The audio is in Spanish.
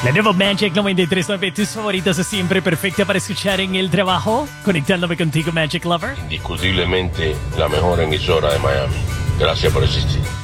La nueva Magic 93.9, tus favoritas es siempre perfecta para escuchar en el trabajo. Conectándome contigo, Magic Lover. Indiscutiblemente la mejor emisora de Miami. Gracias por existir.